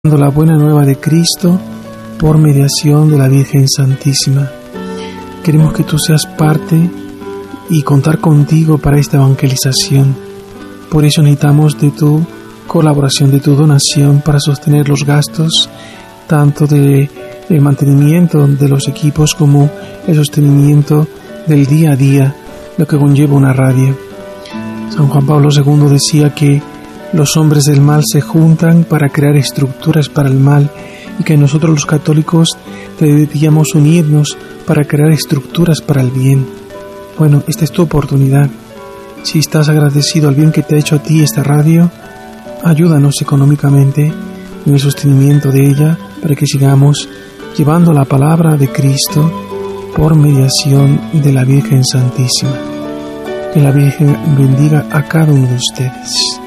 la buena nueva de Cristo por mediación de la Virgen Santísima. Queremos que tú seas parte y contar contigo para esta evangelización. Por eso necesitamos de tu colaboración, de tu donación para sostener los gastos, tanto de el mantenimiento de los equipos como el sostenimiento del día a día, lo que conlleva una radio. San Juan Pablo II decía que los hombres del mal se juntan para crear estructuras para el mal y que nosotros los católicos deberíamos unirnos para crear estructuras para el bien. Bueno, esta es tu oportunidad. Si estás agradecido al bien que te ha hecho a ti esta radio, ayúdanos económicamente en el sostenimiento de ella para que sigamos llevando la palabra de Cristo por mediación de la Virgen Santísima. Que la Virgen bendiga a cada uno de ustedes.